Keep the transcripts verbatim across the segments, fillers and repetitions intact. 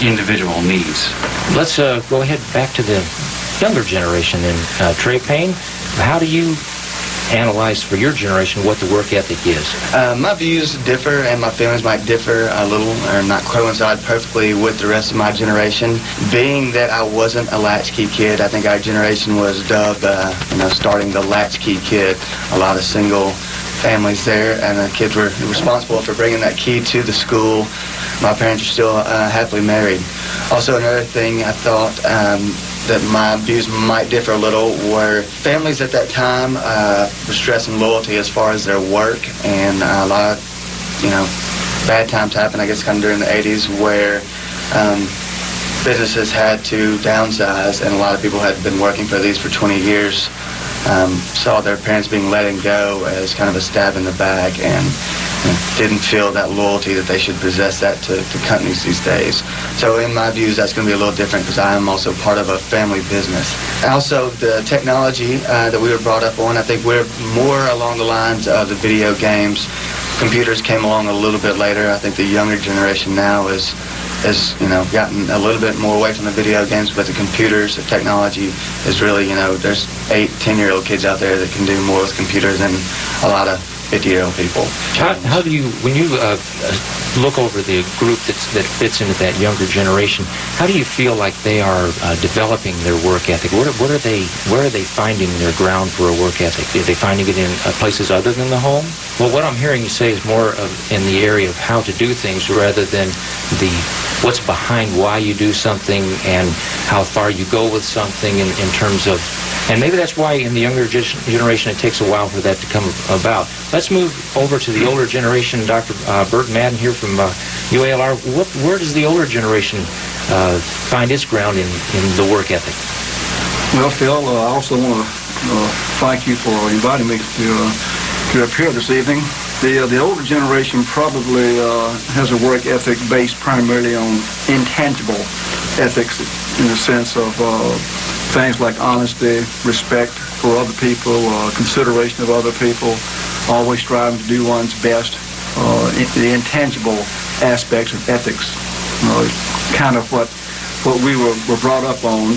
individual needs. Let's uh, go ahead back to the younger generation then. Uh, Trey Payne, how do you analyze for your generation what the work ethic is? Uh, my views differ, and my feelings might differ a little, or not coincide perfectly with the rest of my generation. Being that I wasn't a latchkey kid, I think our generation was dubbed, uh, you know, starting the latchkey kid. A lot of single families there, and the kids were responsible for bringing that key to the school. My parents are still uh, happily married. Also, another thing I thought um, that my views might differ a little were families at that time uh, were stressing loyalty as far as their work, and uh, a lot of, you know, bad times happened, I guess, kind of during the eighties, where um, businesses had to downsize, and a lot of people had been working for these for twenty years. Um, saw their parents being letting go as kind of a stab in the back, and you know, didn't feel that loyalty that they should possess that to, to companies these days. So in my views, that's going to be a little different because I am also part of a family business. Also, the technology uh, that we were brought up on, I think we're more along the lines of the video games. Computers came along a little bit later. I think the younger generation now is has, you know, gotten a little bit more away from the video games, but the computers, the technology is really, you know, there's eight, ten-year-old kids out there that can do more with computers than a lot of fifty-year-old people. How, how do you, when you uh, look over the group that's, that fits into that younger generation, how do you feel like they are uh, developing their work ethic? What are, what are they, where are they finding their ground for a work ethic? Are they finding it in uh, places other than the home? Well, what I'm hearing you say is more of in the area of how to do things rather than the what's behind why you do something and how far you go with something in, in terms of, and maybe that's why in the younger generation it takes a while for that to come about. Let's move over to the older generation. Doctor Uh, Burt Madden here from uh, U A L R. What, where does the older generation uh, find its ground in, in the work ethic? Well, Phil, uh, I also want to uh, thank you for inviting me to, uh, to appear this evening. The, uh, the older generation probably uh, has a work ethic based primarily on intangible ethics in the sense of uh, things like honesty, respect for other people, uh, consideration of other people, always striving to do one's best, uh, the intangible aspects of ethics, uh, kind of what what we were, were brought up on.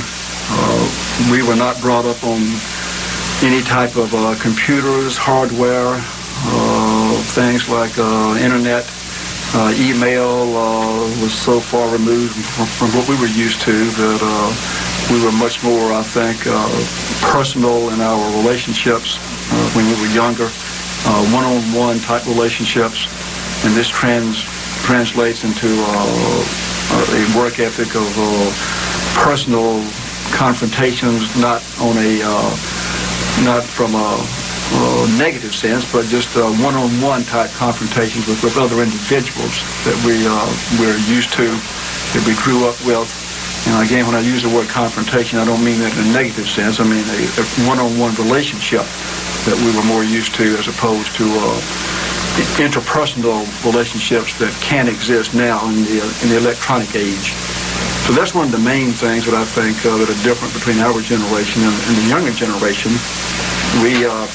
Uh, we were not brought up on any type of uh, computers, hardware, uh, things like uh, internet, uh, email uh, was so far removed from, from what we were used to that uh, we were much more, I think, uh, personal in our relationships uh, when we were younger, uh, one-on-one type relationships, and this trans translates into uh, a work ethic of uh, personal confrontations, not on a uh, not from a Uh, negative sense, but just uh, one-on-one type confrontations with, with other individuals that we uh, we're used to, that we grew up with. And again, when I use the word confrontation, I don't mean that in a negative sense. I mean a, a one-on-one relationship that we were more used to, as opposed to uh, interpersonal relationships that can exist now in the in the electronic age. So that's one of the main things that I think uh, that are different between our generation and, and the younger generation. We uh,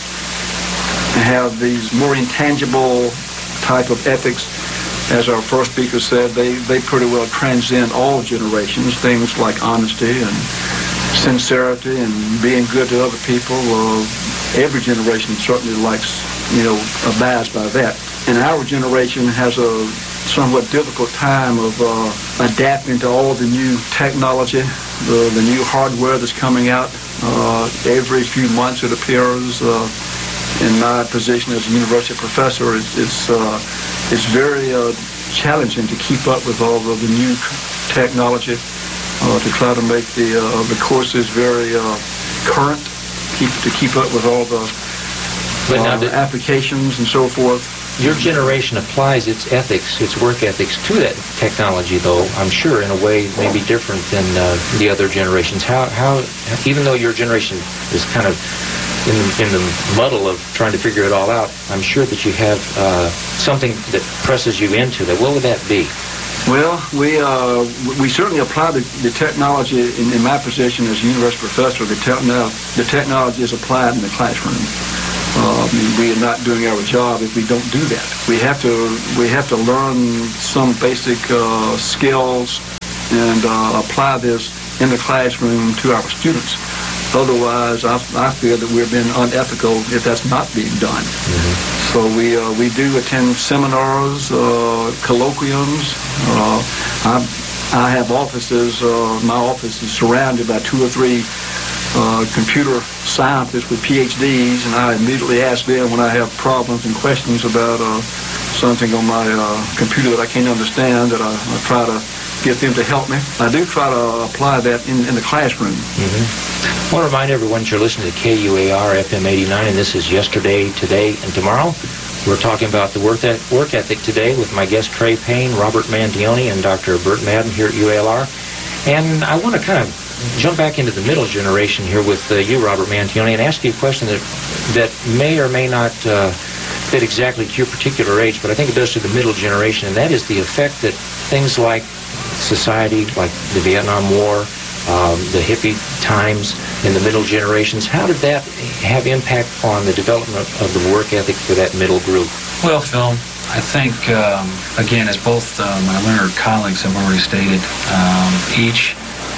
have these more intangible type of ethics. As our first speaker said, they, they pretty well transcend all generations, things like honesty and sincerity and being good to other people. Uh, every generation certainly likes, you know, abides by that. And our generation has a somewhat difficult time of uh, adapting to all the new technology, the, the new hardware that's coming out. Uh, every few months it appears. Uh, in my position as a university professor, it's, it's, uh, it's very uh, challenging to keep up with all of the new technology, uh, to try to make the, uh, the courses very uh, current, keep, to keep up with all the but now uh, the, applications and so forth. Your generation applies its ethics, its work ethics to that technology, though, I'm sure, in a way maybe different than uh, the other generations. How, how, even though your generation is kind of in, in the muddle of trying to figure it all out, I'm sure that you have uh, something that presses you into that. What would that be? Well, we uh, we certainly apply the, the technology in, in my position as a university professor. The, te now, the technology is applied in the classroom. Uh, I mean, we are not doing our job if we don't do that. We have to we have to learn some basic uh, skills and uh, apply this in the classroom to our students. Otherwise, I, I feel that we're being unethical if that's not being done. Mm-hmm. So we uh, we do attend seminars, uh, colloquiums. Uh, I, I have offices. Uh, my office is surrounded by two or three uh, computer scientists with P H Ds, and I immediately ask them when I have problems and questions about uh, something on my uh, computer that I can't understand, that I, I try to get them to help me. I do try to apply that in, in the classroom. Mm-hmm. I want to remind everyone that you're listening to K U A R F M eighty-nine, and this is Yesterday, Today, and Tomorrow. We're talking about the work, et- work ethic today with my guest Trey Payne, Robert Mantione, and Doctor Burt Madden here at U A L R. And I want to kind of jump back into the middle generation here with uh, you, Robert Mantione, and ask you a question that that may or may not uh, fit exactly to your particular age, but I think it does to the middle generation, and that is the effect that things like society, like the Vietnam War, um, the hippie times in the middle generations, how did that have impact on the development of the work ethic for that middle group? Well, Phil, I think, um, again, as both uh, my learned colleagues have already stated, um, each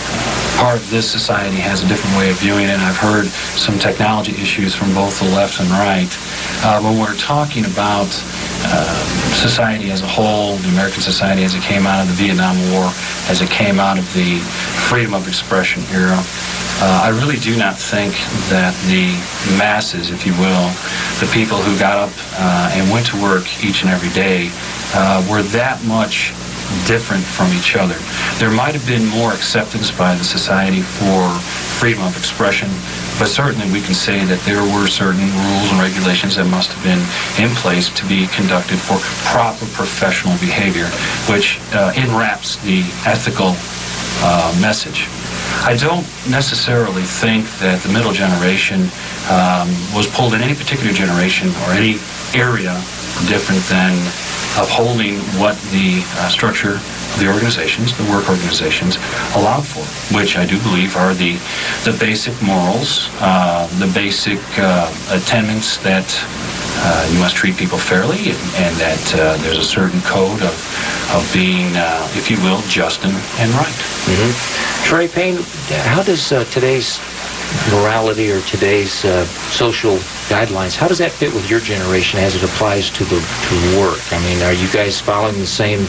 part of this society has a different way of viewing it. I've heard some technology issues from both the left and right. Uh, when we're talking about uh, society as a whole, the American society as it came out of the Vietnam War, as it came out of the freedom of expression era, uh, I really do not think that the masses, if you will, the people who got up uh, and went to work each and every day, uh, were that much different from each other. There might have been more acceptance by the society for freedom of expression, but certainly we can say that there were certain rules and regulations that must have been in place to be conducted for proper professional behavior, which uh, enwraps the ethical uh, message. I don't necessarily think that the middle generation um, was pulled in any particular generation or any area different than upholding what the uh, structure of the organizations, the work organizations, allowed for, which I do believe are the the basic morals, uh, the basic uh, tenements that uh, you must treat people fairly, and, and that uh, there's a certain code of of being, uh, if you will, just and, and right. Mm-hmm. Trey Payne, how does uh, today's morality or today's uh, social guidelines, how does that fit with your generation as it applies to the to work? I mean, are you guys following the same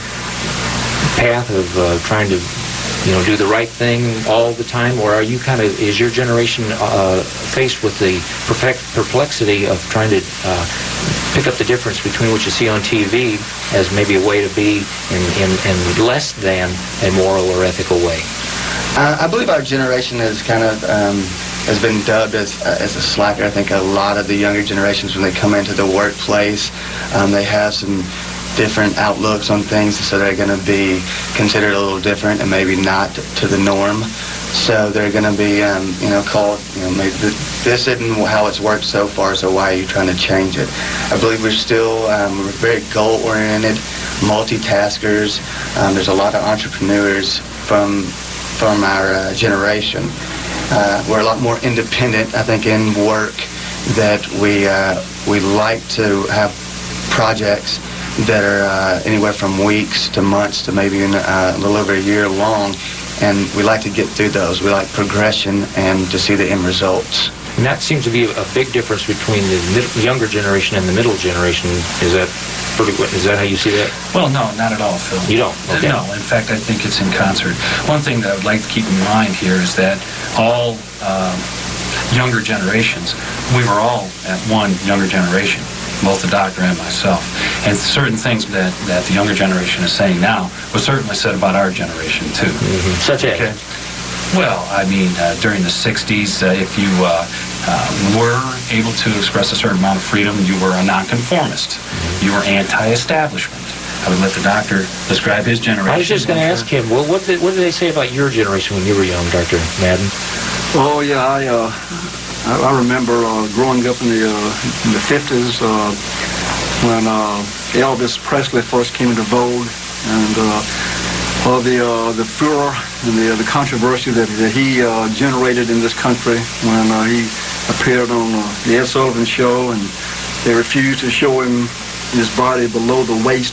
path of uh, trying to, you know, do the right thing all the time, or are you kind of, is your generation uh, faced with the perfect perplexity of trying to uh, pick up the difference between what you see on T V as maybe a way to be in, in, in less than a moral or ethical way? Uh, I believe our generation is kind of um, has been dubbed as uh, as a slacker. I think a lot of the younger generations, when they come into the workplace, um, they have some different outlooks on things, so they're going to be considered a little different and maybe not to the norm. So they're going to be, um, you know, called, you know, maybe this isn't how it's worked so far, so why are you trying to change it? I believe we're still um, we're very goal-oriented, multitaskers. Um, there's a lot of entrepreneurs from from our uh, generation. Uh, we're a lot more independent, I think, in work, that we uh, we like to have projects that are uh, anywhere from weeks to months to maybe even, uh, a little over a year long, and we like to get through those. We like progression and to see the end results. And that seems to be a big difference between the mid- younger generation and the middle generation. Is that pretty? Is that how you see that? Well, no, not at all, Phil. You don't? Okay. No, in fact, I think it's in concert. One thing that I would like to keep in mind here is that all um, younger generations, we were all at one younger generation, both the doctor and myself. And certain things that, that the younger generation is saying now was certainly said about our generation, too. Mm-hmm. Such as? Okay. Well, I mean, uh, during the sixties, uh, if you uh, uh, were able to express a certain amount of freedom, you were a nonconformist. Mm-hmm. You were anti-establishment. I would let the doctor describe his generation. I was just going to ask him, well, what did, what did they say about your generation when you were young, Doctor Madden? Oh, yeah, I uh, I, I remember uh, growing up in the uh, in the fifties uh, when uh, Elvis Presley first came into vogue, and uh, Uh, the uh, the furor and the uh, the controversy that, that he uh, generated in this country when uh, he appeared on uh, the Ed Sullivan Show, and they refused to show him his body below the waist,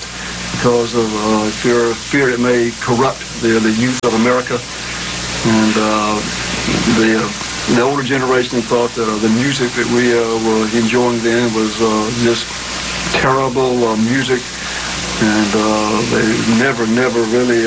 because of uh, fear, fear it may corrupt the, the youth of America. And uh, the, uh, the older generation thought that uh, the music that we uh, were enjoying then was uh, just terrible uh, music, and uh, they never, never really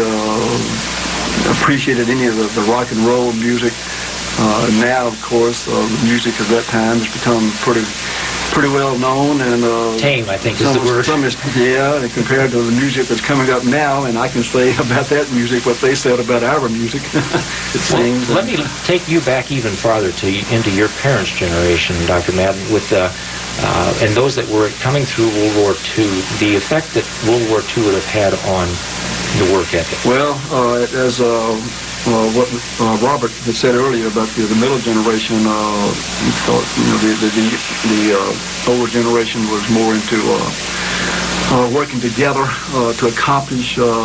uh, appreciated any of the, the rock and roll music. Uh, now, of course, uh, the music of that time has become pretty pretty well known, and uh, tame, I think, is some, the word. Some is, yeah, and compared to the music that's coming up now, and I can say about that music what they said about our music. It seems. Well, let me take you back even farther to into your parents' generation, Doctor Madden, with uh, uh, and those that were coming through World War Two, the effect that World War Two would have had on the work ethic. Well, uh, as uh, uh, what uh, Robert had said earlier about the, the middle generation, uh, he thought, you know, the the, the, the uh, older generation was more into uh, uh, working together uh, to accomplish uh,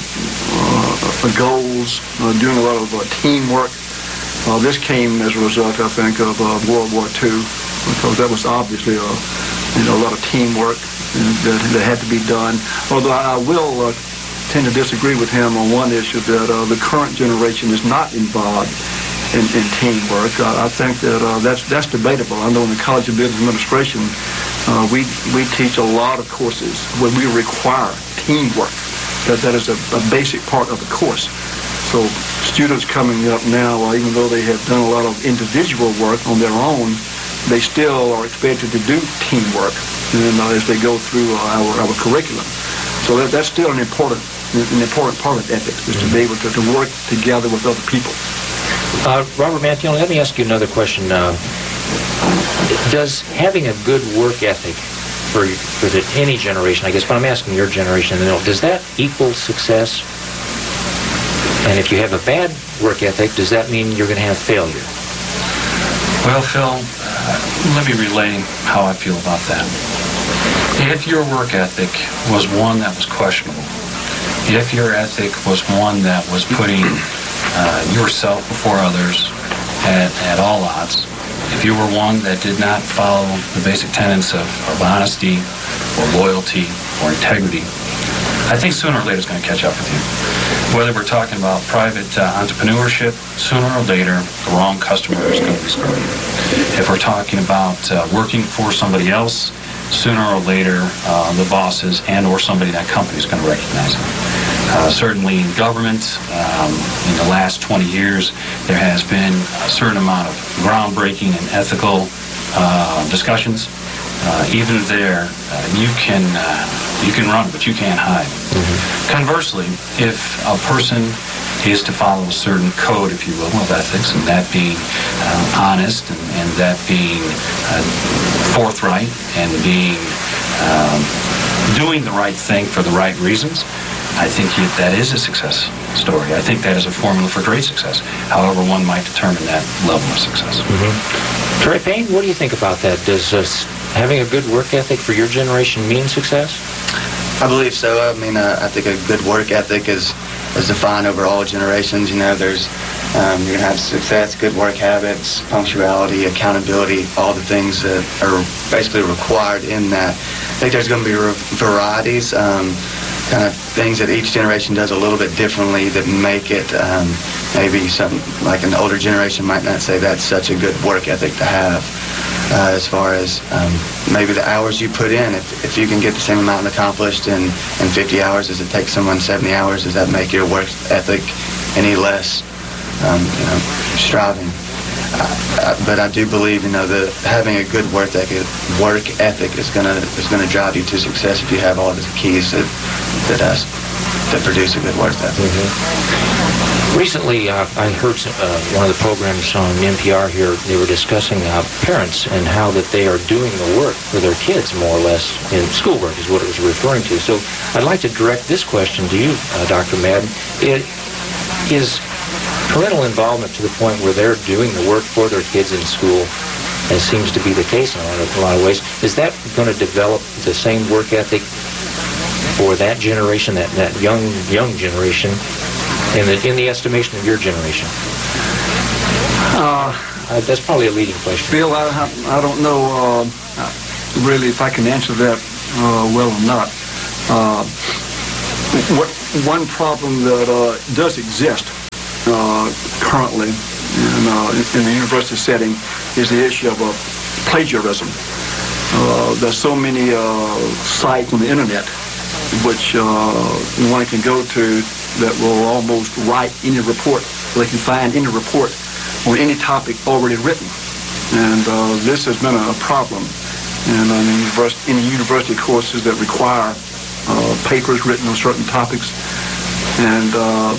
uh, goals, uh, doing a lot of uh, teamwork. Uh, this came as a result, I think, of uh, World War Two, because that was obviously a, you know, a lot of teamwork that, that had to be done. Although I will uh, tend to disagree with him on one issue, that uh, the current generation is not involved in, in teamwork. Uh, I think that uh, that's that's debatable. I know in the College of Business Administration, uh, we we teach a lot of courses where we require teamwork. That that is a, a basic part of the course. So students coming up now, uh, even though they have done a lot of individual work on their own, they still are expected to do teamwork, and uh, as they go through uh, our our curriculum. So that, that's still an important an important part of ethics, is to be able to, to work together with other people. Uh, Robert Mantione, let me ask you another question. Uh, does having a good work ethic for, for the, any generation, I guess, but I'm asking your generation, does that equal success? And if you have a bad work ethic, does that mean you're going to have failure? Well, Phil, uh, let me relay how I feel about that. If your work ethic was one that was questionable, if your ethic was one that was putting uh, yourself before others at, at all odds, if you were one that did not follow the basic tenets of, of honesty or loyalty or integrity, I think sooner or later it's going to catch up with you. Whether we're talking about private uh, entrepreneurship, sooner or later the wrong customer is going to be screwed. If we're talking about uh, working for somebody else, sooner or later uh, the bosses and or somebody in that company is going to recognize it. Uh, certainly in government, um, in the last twenty years, there has been a certain amount of groundbreaking and ethical uh, discussions. Uh, even there, uh, you can uh, you can run, but you can't hide. Mm-hmm. Conversely, if a person is to follow a certain code, if you will, of ethics, and that being uh, honest, and, and that being uh, forthright, and being um, doing the right thing for the right reasons, I think that is a success story. I think that is a formula for great success. However, one might determine that level of success. Mm-hmm. Troy Payne, what do you think about that? Does uh, having a good work ethic for your generation mean success? I believe so. I mean, uh, I think a good work ethic is is defined over all generations. You know, there's um, you're gonna have success, good work habits, punctuality, accountability, all the things that are basically required in that. I think there's going to be varieties, um, kind of things that each generation does a little bit differently that make it um, maybe something like an older generation might not say that's such a good work ethic to have. Uh, as far as um, maybe the hours you put in, if, if you can get the same amount accomplished in, in fifty hours, does it take someone seventy hours? Does that make your work ethic any less, um, you know, striving? Uh, but I do believe, you know, that having a good work ethic, work ethic is gonna is gonna drive you to success if you have all the keys that that uh, that produce a good work ethic. Mm-hmm. Recently, uh, I heard uh, one of the programs on N P R here. They were discussing uh, parents and how that they are doing the work for their kids, more or less, in schoolwork is what it was referring to. So I'd like to direct this question to you, uh, Doctor Madden. It, is parental involvement to the point where they're doing the work for their kids in school, as seems to be the case in a lot of, a lot of ways, is that going to develop the same work ethic for that generation, that, that young young generation, in the in the estimation of your generation? Uh, uh, that's probably a leading question. Bill, I, I don't know uh, really if I can answer that uh, well or not. Uh, what one problem that uh, does exist uh, currently in, uh, in the university setting is the issue of uh, plagiarism. Uh, there's so many uh, sites on the internet which uh, one can go to that will almost write any report. They can find any report on any topic already written. And uh, this has been a problem in, uh, in, university, in university courses that require uh, papers written on certain topics. And uh,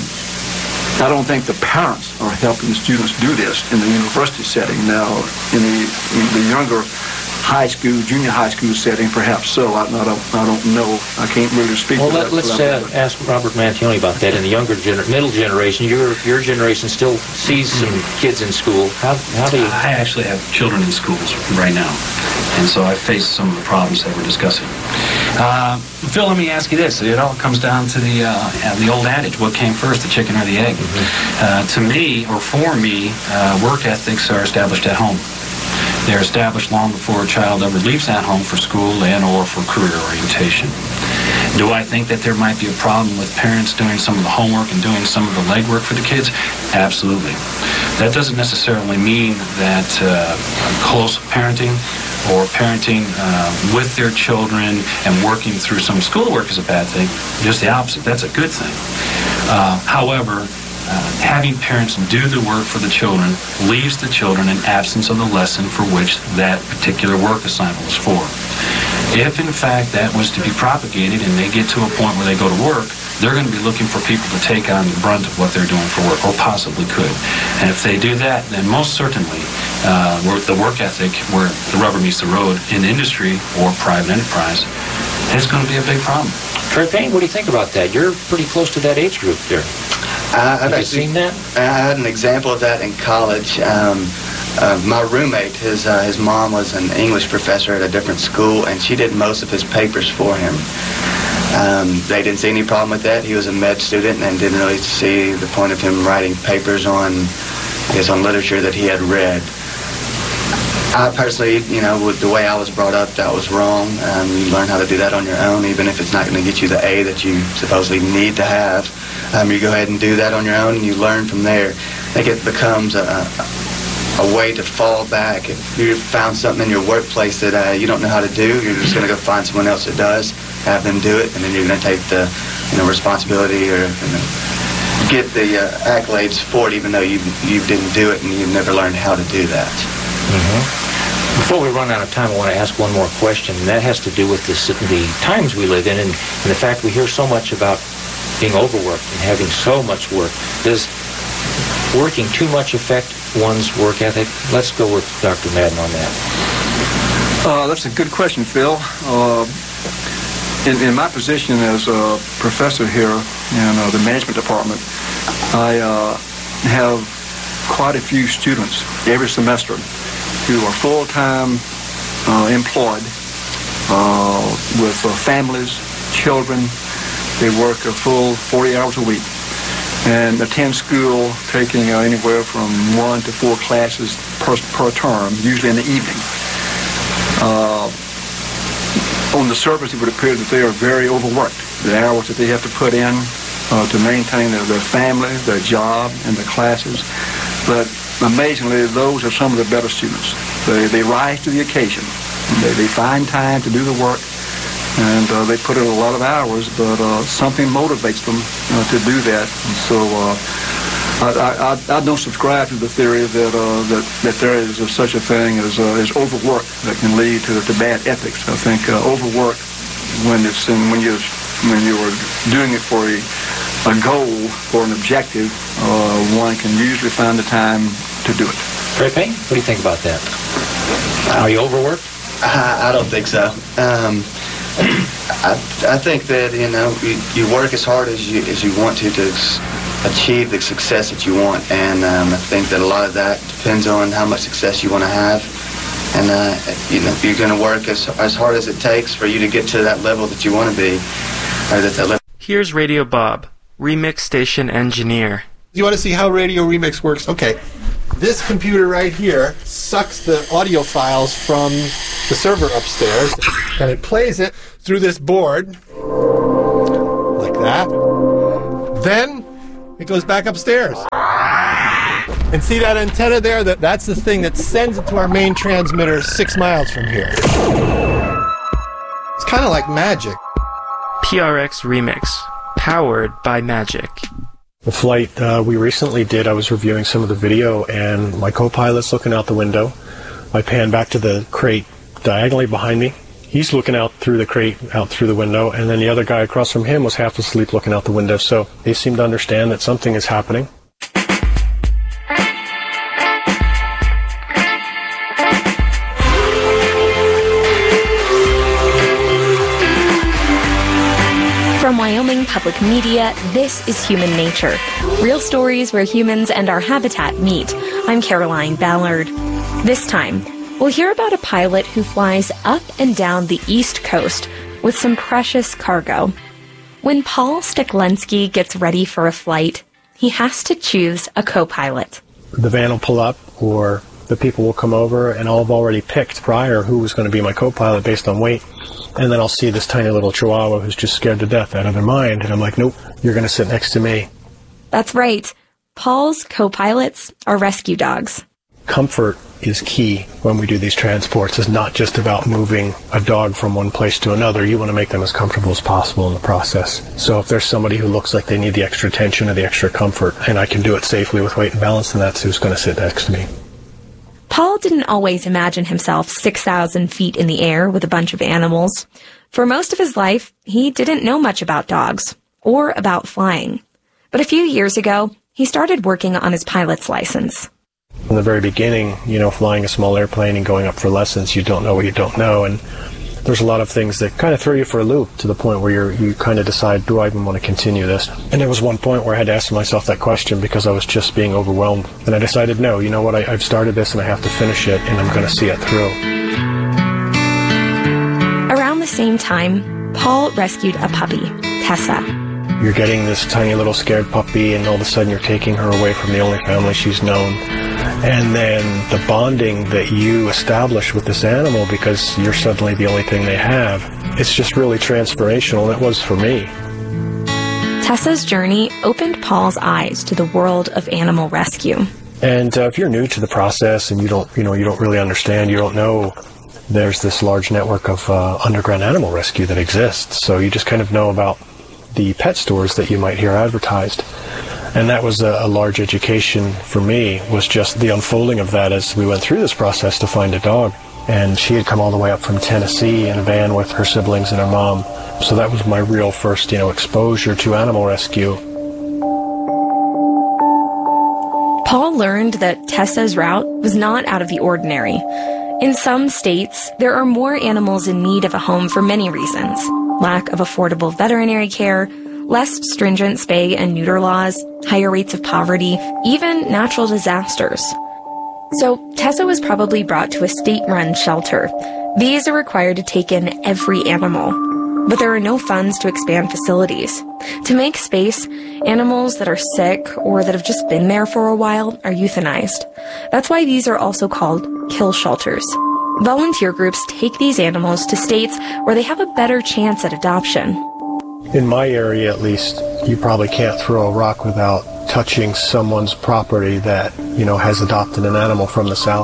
I don't think the parents are helping the students do this in the university setting. Now, in the, in the younger high school, junior high school setting, perhaps so. I, I, don't, I don't know. I can't really speak well, to let, that. Let's uh, ask Robert Mantione about that. In the younger, gener middle generation, your your generation still sees some kids in school. How, how do you... I actually have children in schools right now, and so I face some of the problems that we're discussing. Uh, Phil, let me ask you this. It all comes down to the, uh, the old adage, what came first, the chicken or the egg? Mm-hmm. uh, to me, or for me, uh, work ethics are established at home. They're established long before a child ever leaves that home for school and or for career orientation. Do I think that there might be a problem with parents doing some of the homework and doing some of the legwork for the kids? Absolutely. That doesn't necessarily mean that uh, close parenting or parenting uh, with their children and working through some schoolwork is a bad thing. Just the opposite. That's a good thing. Uh, however, Uh, having parents do the work for the children leaves the children in absence of the lesson for which that particular work assignment was for. If, in fact, that was to be propagated and they get to a point where they go to work, they're going to be looking for people to take on the brunt of what they're doing for work, or possibly could. And if they do that, then most certainly uh, the work ethic, where the rubber meets the road in industry or private enterprise, is going to be a big problem. Trey Payne, what do you think about that? You're pretty close to that age group there. Uh, I've Have you actually seen that? I had an example of that in college. Um, uh, my roommate, his uh, his mom was an English professor at a different school, and she did most of his papers for him. Um, they didn't see any problem with that. He was a med student and didn't really see the point of him writing papers on, I guess, on literature that he had read. I personally, you know, with the way I was brought up, that was wrong. Um, you learn how to do that on your own, even if it's not going to get you the A that you supposedly need to have. Um, you go ahead and do that on your own, and you learn from there. I think it becomes a, a way to fall back. If you found something in your workplace that uh, you don't know how to do, you're just going to go find someone else that does, have them do it, and then you're going to take the, you know, responsibility or you know, get the uh, accolades for it, even though you you didn't do it and you never learned how to do that. Mm-hmm. Before we run out of time, I want to ask one more question, and that has to do with this, the times we live in and, and the fact we hear so much about being overworked and having so much work. Does working too much affect one's work ethic? Let's go with Doctor Madden on that. Uh, that's a good question, Phil. Uh, in, in my position as a professor here in uh, the management department, I uh, have quite a few students every semester who are full-time uh, employed uh, with uh, families, children. They work a full forty hours a week and attend school taking uh, anywhere from one to four classes per, per term, usually in the evening. Uh, on the surface, it would appear that they are very overworked. The hours that they have to put in uh, to maintain their, their family, their job, and their classes. But amazingly, those are some of the better students. They, they rise to the occasion. They, they find time to do the work, and uh, they put in a lot of hours, but uh, something motivates them uh, to do that. And so uh, I, I, I don't subscribe to the theory that uh, that, that there is a, such a thing as, uh, as overwork that can lead to, to bad ethics. I think uh, overwork, when it's in, when you when you are doing it for a a goal or an objective, uh, one can usually find the time to do it. Trey Payne, what do you think about that? Are you overworked? I, I don't think so. Um, I, I think that, you know, you, you work as hard as you as you want to to achieve the success that you want, and um, I think that a lot of that depends on how much success you want to have. And uh, you know, you're going to work as as hard as it takes for you to get to that level that you want to be, or that that level. Here's Radio Bob, Remix Station Engineer. You want to see how Radio Remix works? Okay. This computer right here sucks the audio files from the server upstairs, and it plays it through this board, like that. that. Then it goes back upstairs. And see that antenna there? That, that's the thing that sends it to our main transmitter six miles from here. It's kind of like magic. P R X Remix, powered by Magic. The flight uh, we recently did, I was reviewing some of the video, and my co-pilot's looking out the window. I pan back to the crate diagonally behind me. He's looking out through the crate, out through the window, and then the other guy across from him was half asleep looking out the window. So they seem to understand that something is happening. From Wyoming Public Media, this is Human Nature. Real stories where humans and our habitat meet. I'm Caroline Ballard. This time, we'll hear about a pilot who flies up and down the East Coast with some precious cargo. When Paul Steklenski gets ready for a flight, he has to choose a co-pilot. The van will pull up, or the people will come over, and I'll have already picked prior who was going to be my co-pilot based on weight. And then I'll see this tiny little chihuahua who's just scared to death out of their mind, and I'm like, nope, you're going to sit next to me. That's right. Paul's co-pilots are rescue dogs. Comfort is key when we do these transports. It's not just about moving a dog from one place to another. You want to make them as comfortable as possible in the process. So if there's somebody who looks like they need the extra attention or the extra comfort, and I can do it safely with weight and balance, then that's who's going to sit next to me. Paul didn't always imagine himself six thousand feet in the air with a bunch of animals. For most of his life, he didn't know much about dogs or about flying. But a few years ago, he started working on his pilot's license. From the very beginning, you know, flying a small airplane and going up for lessons, you don't know what you don't know. And there's a lot of things that kind of throw you for a loop to the point where you're, you kind of decide, do I even want to continue this? And there was one point where I had to ask myself that question because I was just being overwhelmed. And I decided, no, you know what, I, I've started this and I have to finish it, and I'm going to see it through. Around the same time, Paul rescued a puppy, Tessa. You're getting this tiny little scared puppy, and all of a sudden you're taking her away from the only family she's known. And then the bonding that you establish with this animal, because you're suddenly the only thing they have, it's just really transformational, and it was for me. Tessa's journey opened Paul's eyes to the world of animal rescue. And uh, if you're new to the process and you don't, you know, you don't really understand, you don't know, there's this large network of uh, underground animal rescue that exists. So you just kind of know about the pet stores that you might hear advertised. And that was a, a large education for me, was just the unfolding of that as we went through this process to find a dog. And she had come all the way up from Tennessee in a van with her siblings and her mom. So that was my real first, you know, exposure to animal rescue. Paul learned that Tessa's route was not out of the ordinary. In some states, there are more animals in need of a home for many reasons. Lack of affordable veterinary care, less stringent spay and neuter laws, higher rates of poverty, even natural disasters. So Tessa was probably brought to a state-run shelter. These are required to take in every animal. But there are no funds to expand facilities. To make space, animals that are sick or that have just been there for a while are euthanized. That's why these are also called kill shelters. Volunteer groups take these animals to states where they have a better chance at adoption. In my area, at least, you probably can't throw a rock without touching someone's property that, you know, has adopted an animal from the South.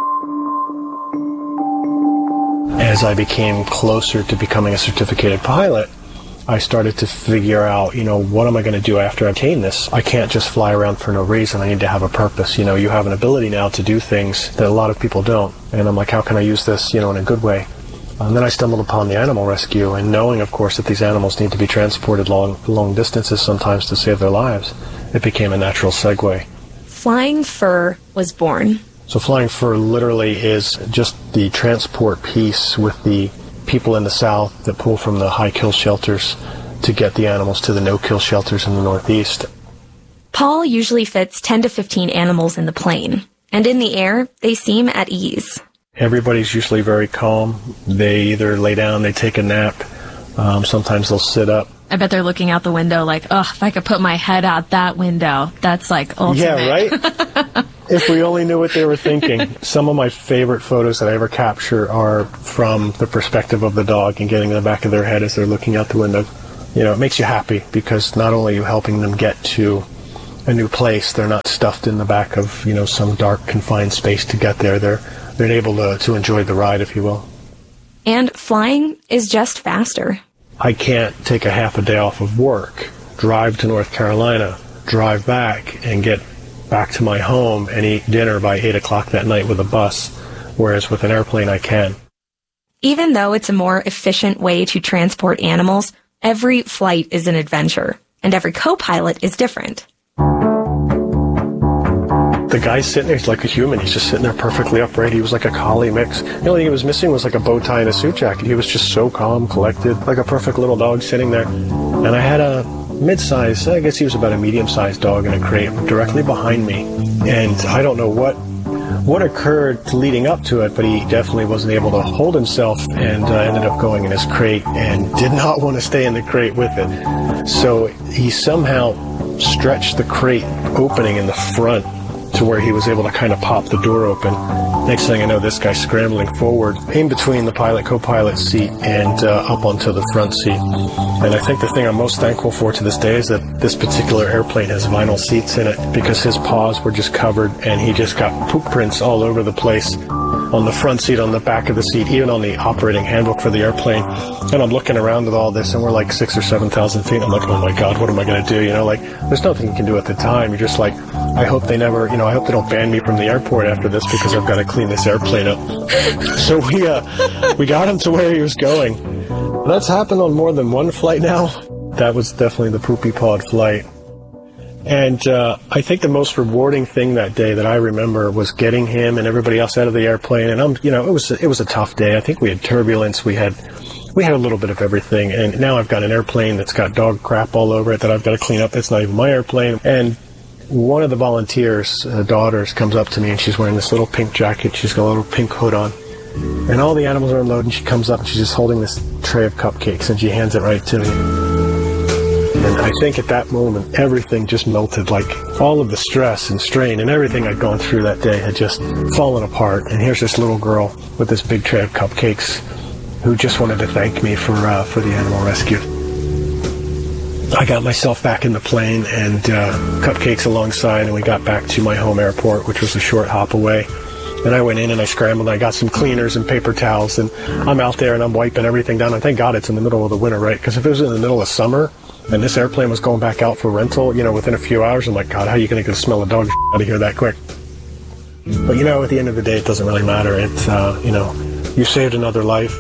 As I became closer to becoming a certificated pilot, I started to figure out, you know, what am I going to do after I obtain this? I can't just fly around for no reason. I need to have a purpose. You know, you have an ability now to do things that a lot of people don't. And I'm like, how can I use this, you know, in a good way? And then I stumbled upon the animal rescue, and knowing, of course, that these animals need to be transported long, long distances sometimes to save their lives, it became a natural segue. Flying Fur was born. So Flying Fur literally is just the transport piece with the people in the South that pull from the high kill shelters to get the animals to the no kill shelters in the Northeast. Paul usually fits ten to fifteen animals in the plane, and in the air, they seem at ease. Everybody's usually very calm. They either lay down, they take a nap. Um, sometimes they'll sit up. I bet they're looking out the window like, oh, if I could put my head out that window, that's like ultimate. Yeah, right? If we only knew what they were thinking. Some of my favorite photos that I ever capture are from the perspective of the dog and getting in the back of their head as they're looking out the window. you know, it makes you happy because not only are you helping them get to a new place, they're not stuffed in the back of, you know, some dark confined space to get there. They're they're able to, to enjoy the ride, if you will. And flying is just faster. I can't take a half a day off of work, drive to North Carolina, drive back, and get back to my home and eat dinner by eight o'clock that night with a bus, whereas with an airplane I can. Even though it's a more efficient way to transport animals, every flight is an adventure, and every co-pilot is different. The guy's sitting there, he's like a human. He's just sitting there perfectly upright. He was like a collie mix. The only thing he was missing was like a bow tie and a suit jacket. He was just so calm, collected, like a perfect little dog sitting there. And I had a mid-size, I guess he was about a medium-sized dog in a crate directly behind me. And I don't know what what occurred leading up to it, but he definitely wasn't able to hold himself and uh, ended up going in his crate and did not want to stay in the crate with it. So he somehow stretched the crate opening in the front to where he was able to kind of pop the door open. Next thing I know, this guy's scrambling forward in between the pilot co-pilot seat and uh, up onto the front seat. And I think the thing I'm most thankful for to this day is that this particular airplane has vinyl seats in it, because his paws were just covered and he just got poop prints all over the place on the front seat, on the back of the seat, even on the operating handbook for the airplane. And I'm looking around at all this, and we're like six or seven thousand feet. I'm like, oh my God, what am I going to do? You know, like, there's nothing you can do at the time. You're just like, I hope they never, you know, I hope they don't ban me from the airport after this, because I've got to clean this airplane up. So we, uh, we got him to where he was going. That's happened on more than one flight now. That was definitely the poopy pawed flight. And uh, I think the most rewarding thing that day that I remember was getting him and everybody else out of the airplane. And I'm, you know, it was it was a tough day. I think we had turbulence. We had we had a little bit of everything. And now I've got an airplane that's got dog crap all over it that I've got to clean up. It's not even my airplane. And one of the volunteers' uh, daughters comes up to me, and she's wearing this little pink jacket. She's got a little pink hood on. And all the animals are unloaded, and she comes up and she's just holding this tray of cupcakes, and she hands it right to me. And I think at that moment, everything just melted. Like, all of the stress and strain and everything I'd gone through that day had just fallen apart. And here's this little girl with this big tray of cupcakes who just wanted to thank me for uh, for the animal rescue. I got myself back in the plane and uh, cupcakes alongside, and we got back to my home airport, which was a short hop away. And I went in and I scrambled. And I got some cleaners and paper towels, and I'm out there and I'm wiping everything down. And thank God it's in the middle of the winter, right? Because if it was in the middle of summer and this airplane was going back out for rental, you know, within a few hours, I'm like, God, how are you going to get the smell of dog out of here that quick? But, you know, at the end of the day, it doesn't really matter. It's, uh, you know, you saved another life.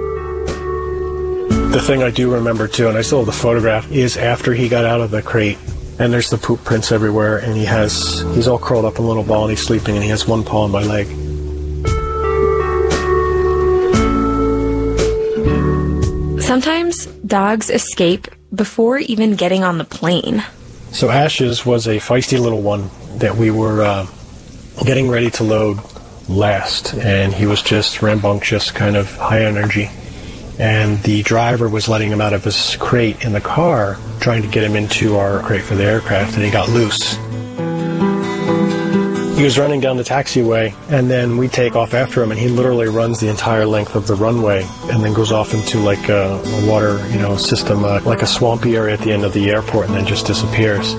The thing I do remember, too, and I still have the photograph, is after he got out of the crate, and there's the poop prints everywhere, and he has, he's all curled up in a little ball, and he's sleeping, and he has one paw on my leg. Sometimes dogs escape before even getting on the plane. So Ashes was a feisty little one that we were uh, getting ready to load last, and he was just rambunctious, kind of high energy. And the driver was letting him out of his crate in the car, trying to get him into our crate for the aircraft, and he got loose. He was running down the taxiway, and then we take off after him, and he literally runs the entire length of the runway and then goes off into like a, a water, you know, system, uh, like a swampy area at the end of the airport, and then just disappears.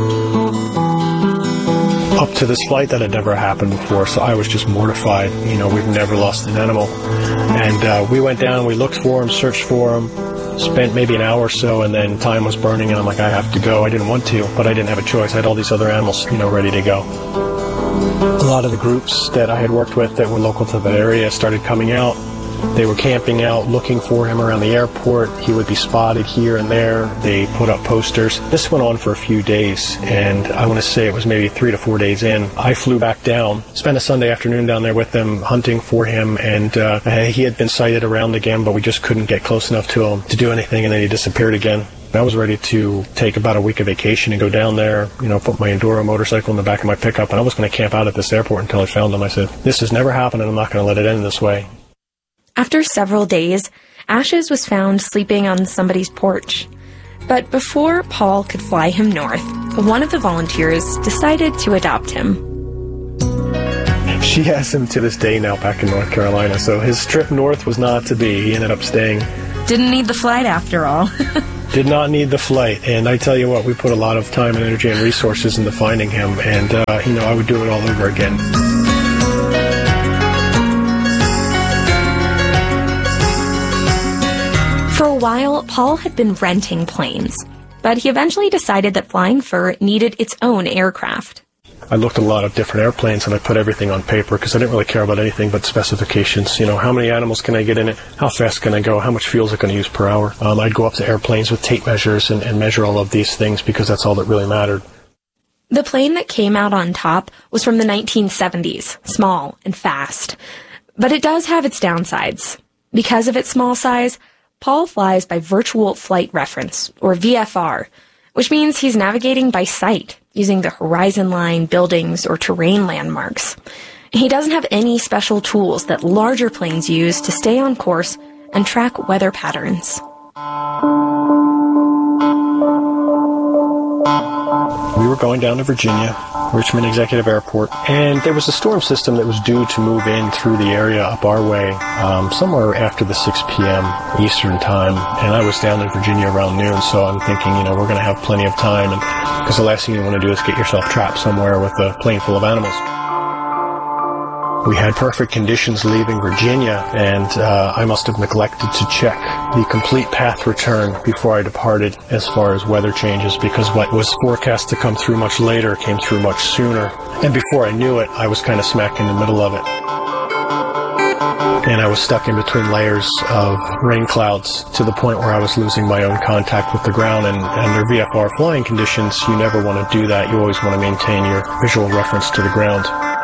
Up to this flight, that had never happened before, so I was just mortified. You know, we've never lost an animal. And uh, we went down, we looked for him, searched for him, spent maybe an hour or so, and then time was burning, and I'm like, I have to go. I didn't want to, but I didn't have a choice. I had all these other animals, you know, ready to go. A lot of the groups that I had worked with that were local to that area started coming out. They were camping out, looking for him around the airport. He would be spotted here and there. They put up posters. This went on for a few days, and I want to say it was maybe three to four days in. I flew back down, spent a Sunday afternoon down there with them, hunting for him, and uh, he had been sighted around again, but we just couldn't get close enough to him to do anything, and then he disappeared again. I was ready to take about a week of vacation and go down there, you know, put my Enduro motorcycle in the back of my pickup, and I was going to camp out at this airport until I found him. I said, this has never happened, and I'm not going to let it end this way. After several days, Ashes was found sleeping on somebody's porch. But before Paul could fly him north, one of the volunteers decided to adopt him. She has him to this day now back in North Carolina, so his trip north was not to be. He ended up staying. Didn't need the flight after all. Did not need the flight. And I tell you what, we put a lot of time and energy and resources into finding him. And, uh, you know, I would do it all over again. For a while, Paul had been renting planes, but he eventually decided that Flying Fur needed its own aircraft. I looked at a lot of different airplanes and I put everything on paper because I didn't really care about anything but specifications. You know, how many animals can I get in it? How fast can I go? How much fuel is it going to use per hour? Um, I'd go up to airplanes with tape measures and, and measure all of these things because that's all that really mattered. The plane that came out on top was from the nineteen seventies, small and fast. But it does have its downsides. Because of its small size, Paul flies by Virtual Flight Reference, or V F R, which means he's navigating by sight, using the horizon line, buildings, or terrain landmarks. He doesn't have any special tools that larger planes use to stay on course and track weather patterns. We were going down to Virginia, Richmond Executive Airport, and there was a storm system that was due to move in through the area up our way um, somewhere after the six p.m. Eastern time, and I was down in Virginia around noon, so I'm thinking, you know, we're going to have plenty of time, and because the last thing you want to do is get yourself trapped somewhere with a plane full of animals. We had perfect conditions leaving Virginia, and uh, I must have neglected to check the complete path return before I departed as far as weather changes, because what was forecast to come through much later came through much sooner. And before I knew it, I was kind of smack in the middle of it. And I was stuck in between layers of rain clouds to the point where I was losing my own contact with the ground. And under V F R flying conditions, you never want to do that. You always want to maintain your visual reference to the ground.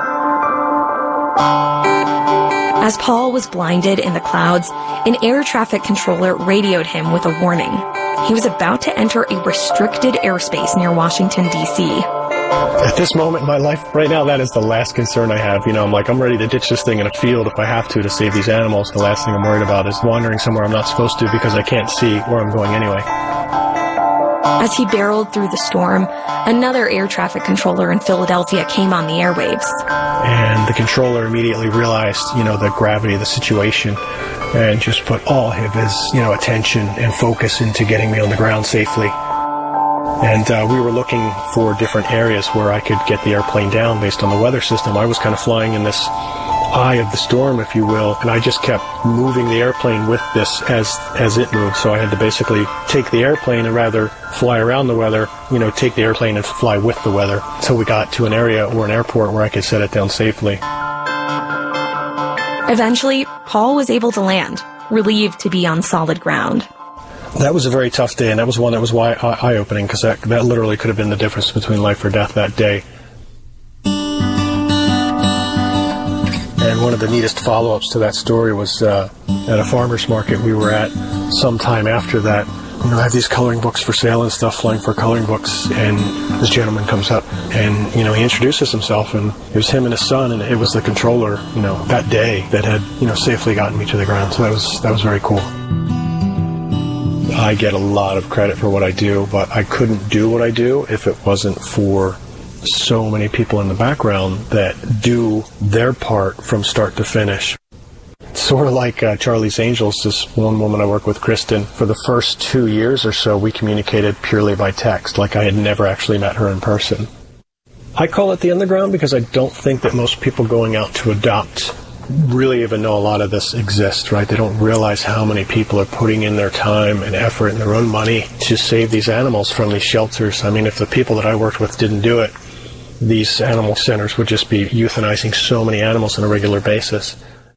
As Paul was blinded in the clouds, an air traffic controller radioed him with a warning. He was about to enter a restricted airspace near Washington, D C At this moment in my life, right now, that is the last concern I have. You know, I'm like, I'm ready to ditch this thing in a field if I have to to save these animals. The last thing I'm worried about is wandering somewhere I'm not supposed to because I can't see where I'm going anyway. As he barreled through the storm, another air traffic controller in Philadelphia came on the airwaves. And the controller immediately realized, you know, the gravity of the situation and just put all of his, you know, attention and focus into getting me on the ground safely. And uh, we were looking for different areas where I could get the airplane down based on the weather system. I was kind of flying in this eye of the storm, if you will, and I just kept moving the airplane with this as as it moved. So I had to basically take the airplane and rather fly around the weather, you know, take the airplane and fly with the weather until we got to an area or an airport where I could set it down safely. Eventually, Paul was able to land, relieved to be on solid ground. That was a very tough day, and that was one that was eye-opening, because that, that literally could have been the difference between life or death that day. And one of the neatest follow-ups to that story was uh, at a farmer's market we were at sometime after that. You know, I have these coloring books for sale and stuff, flying for coloring books, and this gentleman comes up, and, you know, he introduces himself, and it was him and his son, and it was the controller, you know, that day that had, you know, safely gotten me to the ground. So that was, that was very cool. I get a lot of credit for what I do, but I couldn't do what I do if it wasn't for so many people in the background that do their part from start to finish. Sort of like uh, Charlie's Angels, this one woman I work with, Kristen. For the first two years or so, we communicated purely by text, like I had never actually met her in person. I call it the underground because I don't think that most people going out to adopt really even know a lot of this exists, right? They don't realize how many people are putting in their time and effort and their own money to save these animals from these shelters. I mean, if the people that I worked with didn't do it, these animal centers would just be euthanizing so many animals on a regular basis.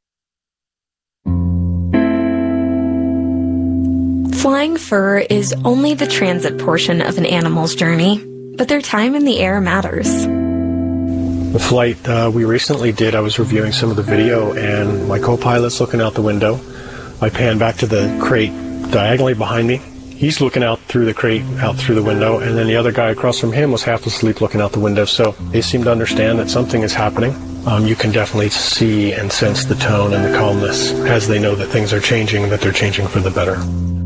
Flying fur is only the transit portion of an animal's journey, but their time in the air matters. The flight uh, we recently did, I was reviewing some of the video, and my co-pilot's looking out the window. I pan back to the crate diagonally behind me. He's looking out through the crate, out through the window, and then the other guy across from him was half asleep looking out the window. So they seem to understand that something is happening. Um, you can definitely see and sense the tone and the calmness as they know that things are changing, that they're changing for the better.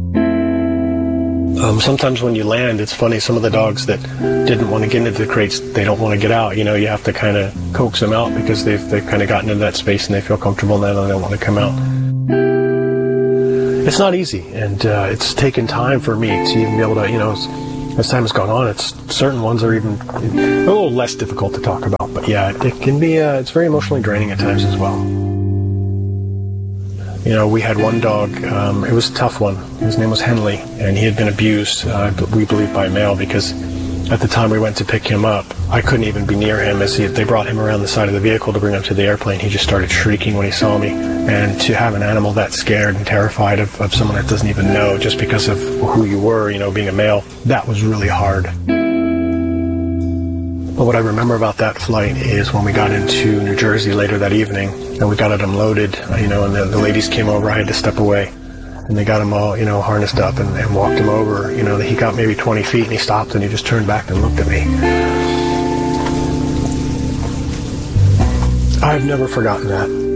Um, sometimes when you land, it's funny, some of the dogs that didn't want to get into the crates, they don't want to get out. You know, you have to kind of coax them out because they've, they've kind of gotten into that space and they feel comfortable now and they don't want to come out. it's not easy, and uh, it's taken time for me to even be able to, you know, as, as time has gone on, it's certain ones are even a little less difficult to talk about. But yeah, it, it can be, uh, it's very emotionally draining at times as well. You know, we had one dog, um, it was a tough one. His name was Henley, and he had been abused, uh, we believe, by a male, because at the time we went to pick him up, I couldn't even be near him. As he, they brought him around the side of the vehicle to bring him to the airplane, he just started shrieking when he saw me. And to have an animal that scared and terrified of, of someone that doesn't even know just because of who you were, you know, being a male, that was really hard. But what I remember about that flight is when we got into New Jersey later that evening, and we got it unloaded, you know, and the, the ladies came over, I had to step away. And they got him all, you know, harnessed up and, and walked him over. You know, he got maybe twenty feet and he stopped and he just turned back and looked at me. I've never forgotten that.